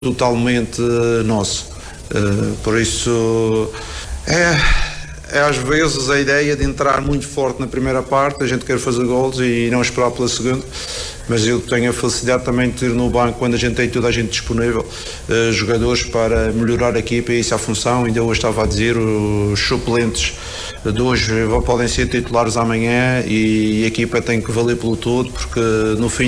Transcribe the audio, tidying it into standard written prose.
totalmente nosso. Por isso é às vezes a ideia de entrar muito forte na primeira parte, a gente quer fazer gols e não esperar pela segunda, mas eu tenho a felicidade também de ter no banco, quando a gente tem toda a gente disponível, jogadores para melhorar a equipa, e isso é a função. Ainda hoje estava a dizer, os suplentes de hoje podem ser titulares amanhã, e a equipa tem que valer pelo todo, porque no fim